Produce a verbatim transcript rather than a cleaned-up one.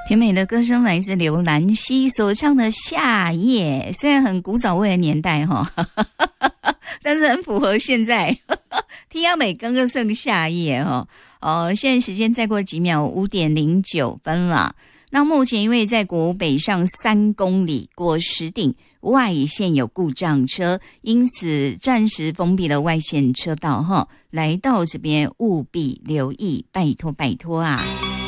甜美的歌声来自刘兰熙所唱的《夏夜》，虽然很古早味的年代哈，但是很符合现在。听亚美刚刚剩夏夜哈，哦，现在时间再过几秒，五点零九分了。那目前因为在国北上三公里过石顶外线有故障车，因此暂时封闭了外线车道哈，来到这边务必留意，拜托拜托啊！